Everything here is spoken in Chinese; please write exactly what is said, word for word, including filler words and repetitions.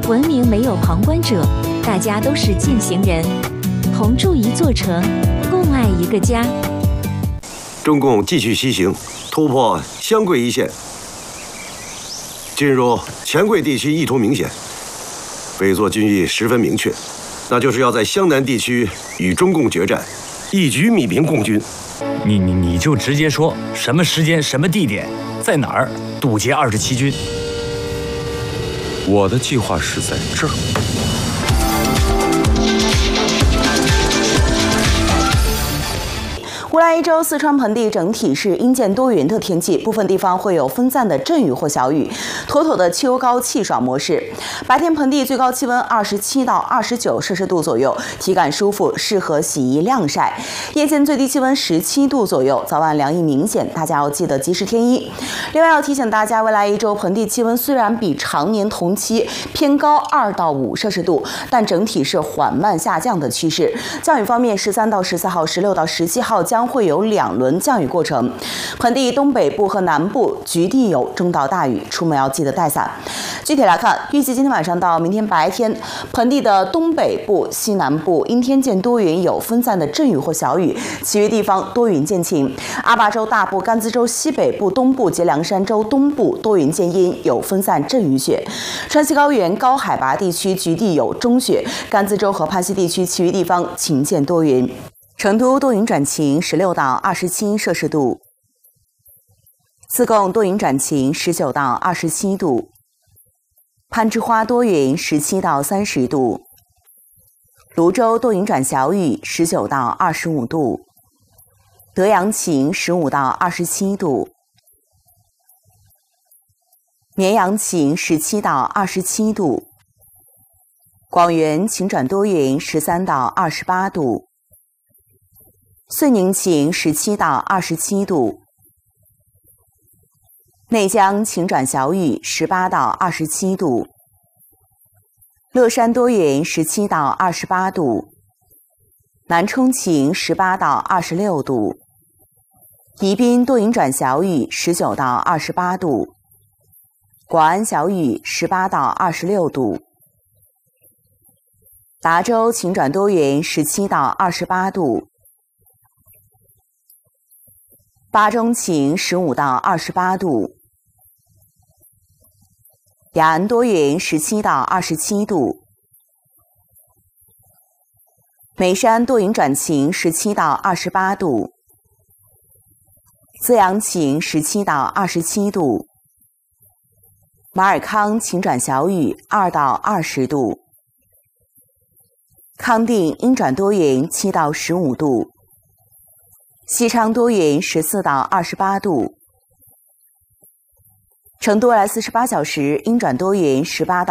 文明没有旁观者，大家都是践行人，同筑一座城，共爱一个家。 中共继续西行，突破湘桂一线，进入黔桂地区意图明显，北作军意十分明确，那就是要在湘南地区与中共决战，一举弭平共军。 你你你就直接说什么时间、什么地点，在哪儿堵截二十七军。 我的计划是在这儿。 未来一周，四川盆地整体是阴见多云的天气，部分地方会有分散的阵雨或小雨，妥妥的秋高气爽模式。白天盆地最高气温二十七到二十九摄氏度左右，体感舒服，适合洗衣晾晒。夜间最低气温十七度左右，早晚凉意明显，大家要记得及时添衣。另外要提醒大家，未来一周盆地气温虽然比常年同期偏高二到五摄氏度，但整体是缓慢下降的趋势。降雨方面，十三到十四号、十六到十七号将会有两轮降雨过程，盆地东北部和南部局地有中到大雨，出门要记得带伞。具体来看，预计今天晚上到明天白天，盆地的东北部、西南部阴天见多云，有分散的阵雨或小雨，其余地方多云见晴。阿坝州大部、甘孜州西北部、东部及凉山州东部多云见阴，有分散阵雨雪。川西高原高海拔地区局地有中雪，甘孜州和攀西地区其余地方晴见多云。成都多云转晴，十六到二十七摄氏度；自贡多云转晴，十九到二十七度；攀枝花多云，十七到三十度；泸州多云转小雨，十九到二十五度；德阳晴，十五到二十七度；绵阳晴，十七到二十七度；广元晴转多云，十三到二十八度。遂宁晴，十七到二十七度；内江晴转小雨，十八到二十七度；乐山多云，十七到二十八度；南充晴，十八到二十六度；宜宾多云转小雨，十九到二十八度；广安小雨，十八到二十六度；达州晴转多云，十七到二十八度；巴中晴，十五到二十八度；雅安多云，十七到二十七度；眉山多云转晴，十七到二十八度；资阳晴，十七到二十七度；马尔康晴转小雨，二到二十度；康定阴转多云，七到十五度；西昌多云，十四到二十八度；成都未来四十八小时阴转多云，十八到